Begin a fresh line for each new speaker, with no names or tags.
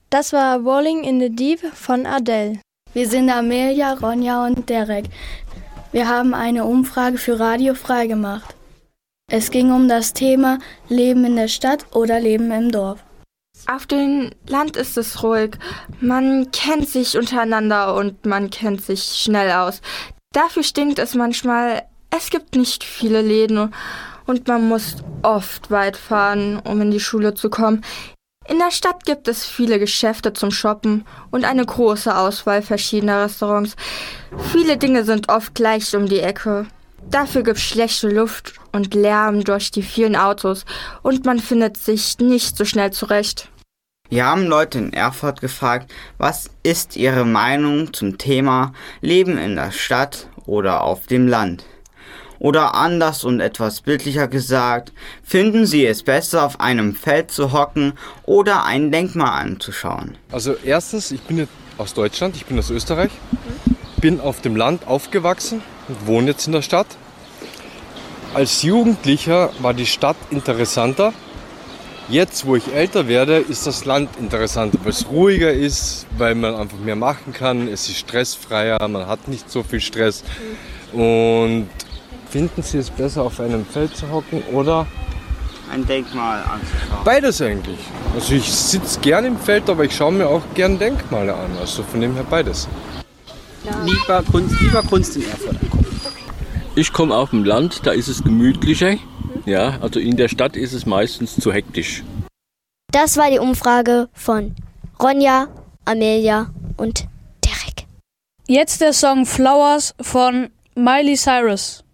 Das war Rolling in the Deep von Adele.
Wir sind Amelia, Ronja und Derek. Wir haben eine Umfrage für Radio Frei gemacht. Es ging um das Thema Leben in der Stadt oder Leben im Dorf.
Auf dem Land ist es ruhig. Man kennt sich untereinander und man kennt sich schnell aus. Dafür stinkt es manchmal. Es gibt nicht viele Läden und man muss oft weit fahren, um in die Schule zu kommen. In der Stadt gibt es viele Geschäfte zum Shoppen und eine große Auswahl verschiedener Restaurants. Viele Dinge sind oft gleich um die Ecke. Dafür gibt es schlechte Luft und Lärm durch die vielen Autos und man findet sich nicht so schnell zurecht.
Wir haben Leute in Erfurt gefragt, was ist ihre Meinung zum Thema Leben in der Stadt oder auf dem Land? Oder anders und etwas bildlicher gesagt, finden Sie es besser, auf einem Feld zu hocken oder ein Denkmal anzuschauen?
Also erstens, ich bin aus Deutschland, ich bin aus Österreich, bin auf dem Land aufgewachsen und wohne jetzt in der Stadt. Als Jugendlicher war die Stadt interessanter. Jetzt, wo ich älter werde, ist das Land interessanter, weil es ruhiger ist, weil man einfach mehr machen kann, es ist stressfreier, man hat nicht so viel Stress. Und finden Sie es besser, auf einem Feld zu hocken oder
ein Denkmal anzuschauen?
Beides eigentlich. Also ich sitze gern im Feld, aber ich schaue mir auch gern Denkmale an. Also von dem her beides.
Lieber Kunst in Erfurt angucken.
Ich komme auf dem Land, da ist es gemütlicher. Ja, also in der Stadt ist es meistens zu hektisch.
Das war die Umfrage von Ronja, Amelia und Derek.
Jetzt der Song Flowers von Miley Cyrus.